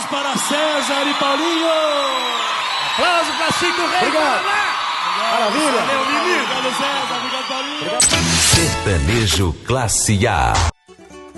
para César e Paulinho. Aplausos para Chico Rei. Obrigado. Maravilha. Valeu, menino. Obrigado, César. Obrigado, Paulinho. Sertanejo Classe A.